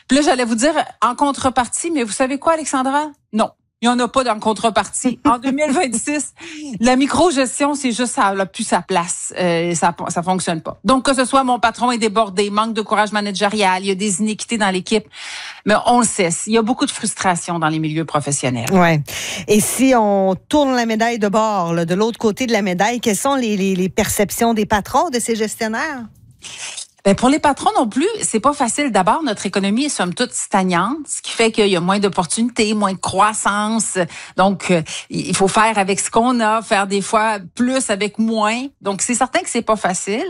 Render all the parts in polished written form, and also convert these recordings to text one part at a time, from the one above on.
Puis là, j'allais vous dire en contrepartie, mais vous savez quoi, Alexandra? Non. Il n'y en a pas en contrepartie. En 2026, la microgestion, c'est juste ça n'a plus sa place. Ça fonctionne pas. Donc, que ce soit mon patron est débordé, manque de courage managérial, il y a des iniquités dans l'équipe. Mais on le sait, il y a beaucoup de frustration dans les milieux professionnels. Ouais. Et si on tourne la médaille de bord, là, de l'autre côté de la médaille, quelles sont les perceptions des patrons, de ces gestionnaires? Ben pour les patrons non plus, c'est pas facile. D'abord, notre économie est somme toute stagnante, ce qui fait qu'il y a moins d'opportunités, moins de croissance. Donc, il faut faire avec ce qu'on a, faire des fois plus avec moins. Donc, c'est certain que c'est pas facile.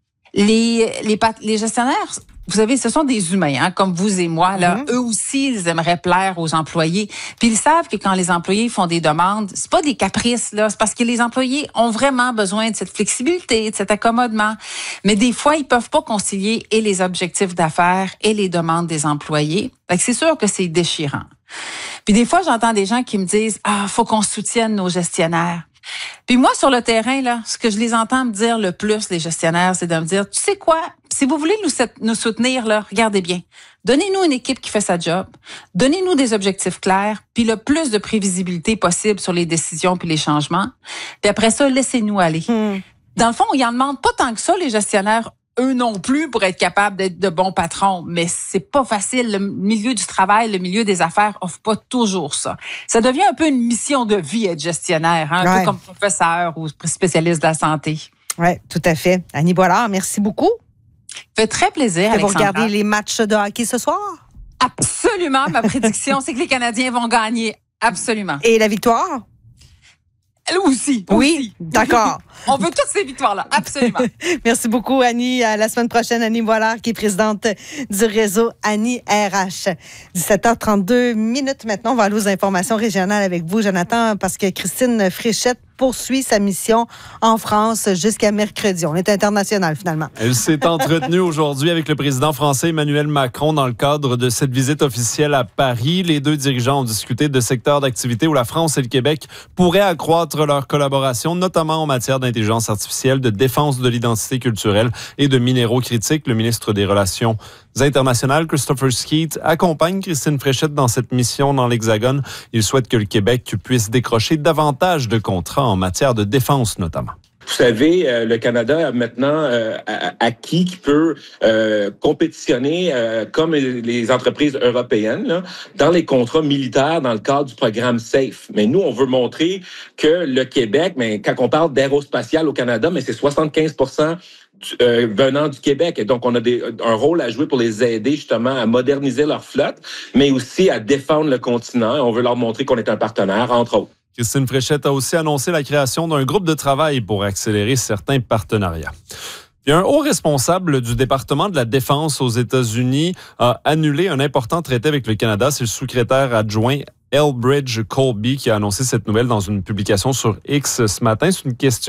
Les gestionnaires, vous savez, ce sont des humains, hein, comme vous et moi. Là, eux aussi, ils aimeraient plaire aux employés. Puis ils savent que quand les employés font des demandes, c'est pas des caprices, là. C'est parce que les employés ont vraiment besoin de cette flexibilité, de cet accommodement. Mais des fois, ils peuvent pas concilier et les objectifs d'affaires et les demandes des employés. Fait que c'est sûr que c'est déchirant. Puis des fois, j'entends des gens qui me disent faut qu'on soutienne nos gestionnaires. Puis moi, sur le terrain, là, ce que je les entends me dire le plus, les gestionnaires, c'est de me dire, tu sais quoi, si vous voulez nous soutenir, là, regardez bien. Donnez-nous une équipe qui fait sa job. Donnez-nous des objectifs clairs, puis le plus de prévisibilité possible sur les décisions puis les changements. Puis après ça, laissez-nous aller. Dans le fond, ils en demandent pas tant que ça, les gestionnaires, eux non plus, pour être capables d'être de bons patrons. Mais c'est pas facile. Le milieu du travail, le milieu des affaires offre pas toujours ça. Ça devient un peu une mission de vie, être gestionnaire, hein, un peu comme professeur ou spécialiste de la santé. Oui, tout à fait. Annie Boilard, merci beaucoup. Ça fait très plaisir, Alexandra. Vous regardez les matchs de hockey ce soir? Absolument. Ma prédiction, c'est que les Canadiens vont gagner. Absolument. Et la victoire? Elle aussi. Oui, d'accord. On veut toutes ces victoires-là, absolument. Merci beaucoup, Annie. À la semaine prochaine, Annie Boilard, qui est présidente du réseau Annie RH. 17h32 maintenant. On va aller aux informations régionales avec vous, Jonathan, parce que Christine Fréchette poursuit sa mission en France jusqu'à mercredi. On est international, finalement. Elle s'est entretenue aujourd'hui avec le président français Emmanuel Macron dans le cadre de cette visite officielle à Paris. Les deux dirigeants ont discuté de secteurs d'activité où la France et le Québec pourraient accroître leur collaboration, notamment en matière d'intelligence artificielle, de défense de l'identité culturelle et de minéraux critiques. Le ministre des Relations internationales, Christopher Skeet, accompagne Christine Fréchette dans cette mission dans l'Hexagone. Il souhaite que le Québec puisse décrocher davantage de contrats en matière de défense, notamment. Vous savez, le Canada a maintenant acquis qui peut compétitionner comme les entreprises européennes là, dans les contrats militaires dans le cadre du programme SAFE. Mais nous, on veut montrer que le Québec, mais quand on parle d'aérospatial au Canada, mais c'est 75% venant du Québec. Et donc, on a un rôle à jouer pour les aider justement à moderniser leur flotte, mais aussi à défendre le continent. On veut leur montrer qu'on est un partenaire, entre autres. Christine Fréchette a aussi annoncé la création d'un groupe de travail pour accélérer certains partenariats. Il y a un haut responsable du département de la Défense aux États-Unis a annulé un important traité avec le Canada. C'est le sous-secrétaire adjoint Elbridge Colby qui a annoncé cette nouvelle dans une publication sur X ce matin. C'est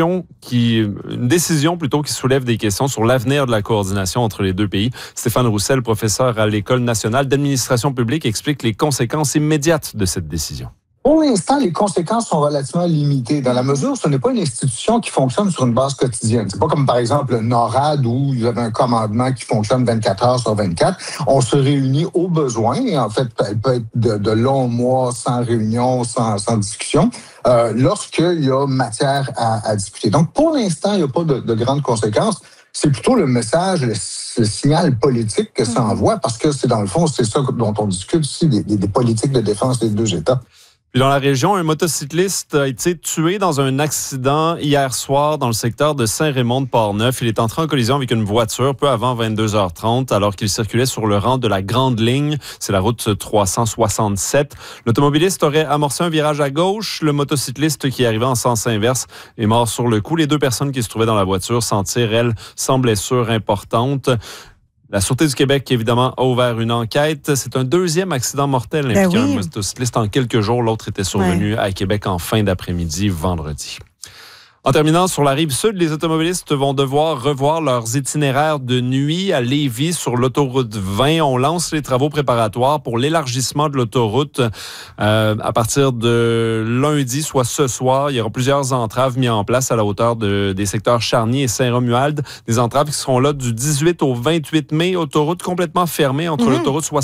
une décision plutôt qui soulève des questions sur l'avenir de la coordination entre les deux pays. Stéphane Roussel, professeur à l'École nationale d'administration publique, explique les conséquences immédiates de cette décision. Pour l'instant, les conséquences sont relativement limitées dans la mesure où ce n'est pas une institution qui fonctionne sur une base quotidienne. C'est pas comme, par exemple, le NORAD où il y avait un commandement qui fonctionne 24 heures sur 24. On se réunit au besoin et en fait, elle peut être de longs mois sans réunion, sans discussion, lorsqu'il y a matière à discuter. Donc, pour l'instant, il n'y a pas de grandes conséquences. C'est plutôt le message, le signal politique que ça envoie parce que c'est dans le fond, c'est ça dont on discute ici, des politiques de défense des deux États. Puis dans la région, un motocycliste a été tué dans un accident hier soir dans le secteur de Saint-Raymond-de-Portneuf. Il est entré en collision avec une voiture peu avant 22h30 alors qu'il circulait sur le rang de la Grande Ligne. C'est la route 367. L'automobiliste aurait amorcé un virage à gauche. Le motocycliste qui arrivait en sens inverse est mort sur le coup. Les deux personnes qui se trouvaient dans la voiture s'en tirent, elles, sans blessure importante. La Sûreté du Québec, évidemment, a ouvert une enquête. C'est un deuxième accident mortel impliquant un motocycliste en quelques jours. L'autre était survenu à Québec en fin d'après-midi, vendredi. En terminant, sur la rive sud, les automobilistes vont devoir revoir leurs itinéraires de nuit à Lévis sur l'autoroute 20. On lance les travaux préparatoires pour l'élargissement de l'autoroute à partir de lundi, soit ce soir. Il y aura plusieurs entraves mises en place à la hauteur des secteurs Charny et Saint-Romuald. Des entraves qui seront là du 18 au 28 mai. Autoroute complètement fermée entre l'autoroute 60